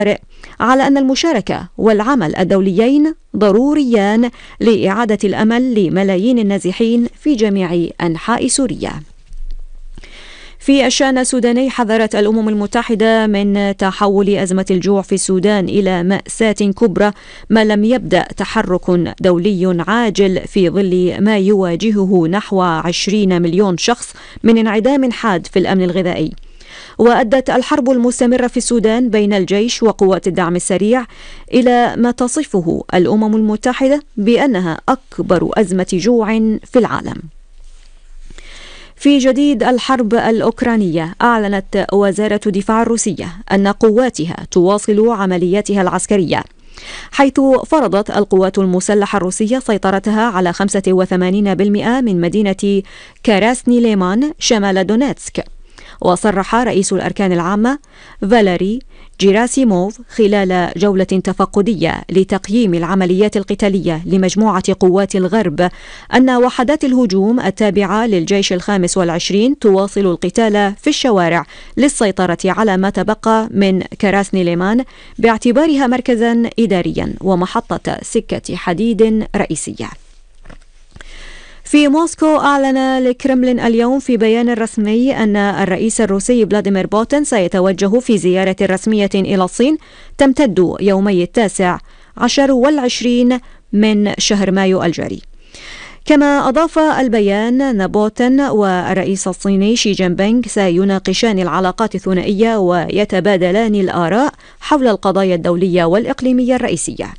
على أن المشاركة والعمل الدوليين ضروريان لإعادة الأمل لملايين النازحين في جميع أنحاء سوريا. في الشأن السوداني، حذرت الأمم المتحدة من تحول أزمة الجوع في السودان إلى مأساة كبرى ما لم يبدأ تحرك دولي عاجل في ظل ما يواجهه نحو 20 مليون شخص من انعدام حاد في الأمن الغذائي. وأدت الحرب المستمرة في السودان بين الجيش وقوات الدعم السريع إلى ما تصفه الأمم المتحدة بأنها أكبر أزمة جوع في العالم. في جديد الحرب الأوكرانية، أعلنت وزارة الدفاع الروسية أن قواتها تواصل عملياتها العسكرية، حيث فرضت القوات المسلحة الروسية سيطرتها على 85% من مدينة كاراسني ليمان شمال دونيتسك. وصرح رئيس الأركان العامة فاليري جيراسيموف خلال جولة تفقدية لتقييم العمليات القتالية لمجموعة قوات الغرب أن وحدات الهجوم التابعة للجيش ال25 تواصل القتال في الشوارع للسيطرة على ما تبقى من كراسني ليمان باعتبارها مركزا إداريا ومحطة سكة حديد رئيسية. في موسكو، أعلن الكرملين اليوم في بيان رسمي أن الرئيس الروسي فلاديمير بوتين سيتوجه في زيارة رسمية إلى الصين تمتد يومي 19 و20 من شهر مايو الجاري. كما أضاف البيان أن بوتين والرئيس الصيني شي جين بينغ سيناقشان العلاقات الثنائية ويتبادلان الآراء حول القضايا الدولية والإقليمية الرئيسية.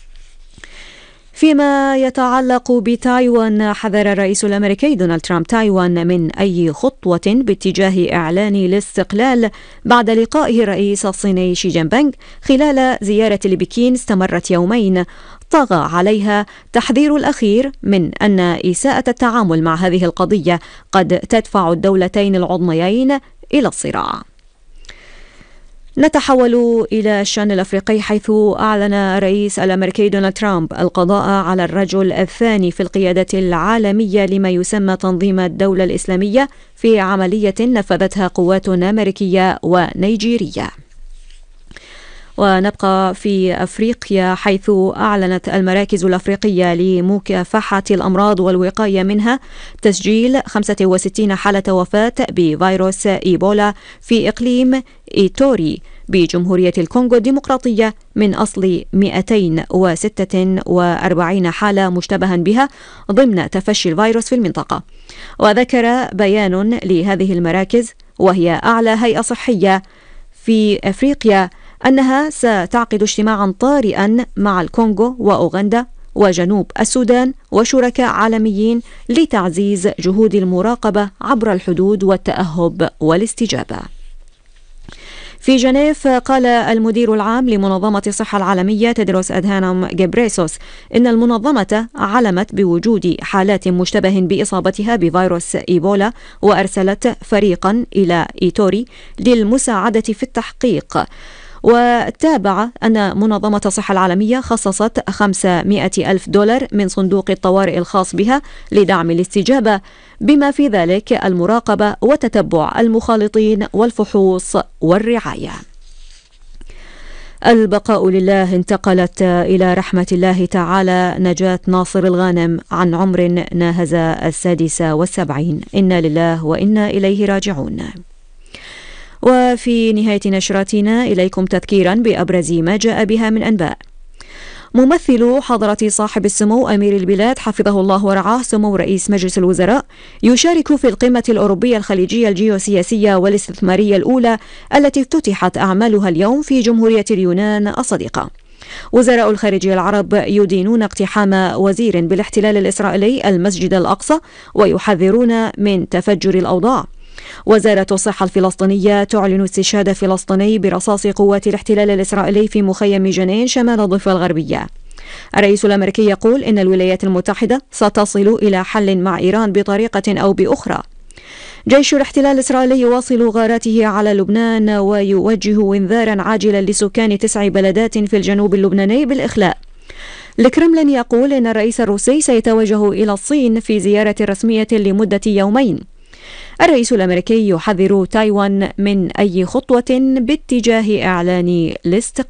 فيما يتعلق بتايوان، حذر الرئيس الأمريكي دونالد ترامب تايوان من أي خطوة باتجاه إعلان الاستقلال بعد لقائه الرئيس الصيني شي جين بينغ خلال زيارة لبكين استمرت يومين، طغى عليها تحذير الأخير من أن إساءة التعامل مع هذه القضية قد تدفع الدولتين العظميين إلى الصراع. نتحول إلى الشأن الأفريقي، حيث أعلن الرئيس الأمريكي دونالد ترامب القضاء على الرجل الثاني في القيادة العالمية لما يسمى تنظيم الدولة الإسلامية في عملية نفذتها قوات أمريكية ونيجيرية. ونبقى في أفريقيا، حيث أعلنت المراكز الأفريقية لمكافحة الأمراض والوقاية منها تسجيل 65 حالة وفاة بفيروس إيبولا في إقليم إيتوري بجمهورية الكونغو الديمقراطية من أصل 246 حالة مشتبها بها ضمن تفشي الفيروس في المنطقة. وذكر بيان لهذه المراكز، وهي أعلى هيئة صحية في أفريقيا، أنها ستعقد اجتماعا طارئا مع الكونغو وأوغندا وجنوب السودان وشركاء عالميين لتعزيز جهود المراقبة عبر الحدود والتأهب والاستجابة. في جنيف، قال المدير العام لمنظمة الصحة العالمية تدروس أدهانوم غيبريسوس إن المنظمة علمت بوجود حالات مشتبه بإصابتها بفيروس إيبولا، وأرسلت فريقا إلى إيتوري للمساعدة في التحقيق. وتابع أن منظمة الصحة العالمية خصصت 500,000 دولار من صندوق الطوارئ الخاص بها لدعم الاستجابة، بما في ذلك المراقبة وتتبع المخالطين والفحوص والرعاية. البقاء لله. انتقلت إلى رحمة الله تعالى نجاة ناصر الغانم عن عمر ناهز 76. إنا لله وإنا إليه راجعون. وفي نهاية نشرتنا إليكم تذكيرا بأبرز ما جاء بها من أنباء. ممثل حضرة صاحب السمو أمير البلاد حفظه الله ورعاه سمو رئيس مجلس الوزراء يشارك في القمة الأوروبية الخليجية الجيوسياسية والاستثمارية الأولى التي افتتحت أعمالها اليوم في جمهورية اليونان الصديقة. وزراء الخارجية العرب يدينون اقتحام وزير بالاحتلال الإسرائيلي المسجد الأقصى ويحذرون من تفجر الأوضاع. وزارة الصحة الفلسطينية تعلن استشهاد فلسطيني برصاص قوات الاحتلال الإسرائيلي في مخيم جنين شمال الضفة الغربية. الرئيس الأمريكي يقول إن الولايات المتحدة ستصل إلى حل مع إيران بطريقة أو بأخرى. جيش الاحتلال الإسرائيلي يواصل غاراته على لبنان ويوجه إنذارا عاجلا لسكان 9 بلدات في الجنوب اللبناني بالإخلاء. الكرملين يقول إن الرئيس الروسي سيتوجه إلى الصين في زيارة رسمية لمدة يومين. الرئيس الأمريكي يحذر تايوان من أي خطوة باتجاه إعلان الاستقلال.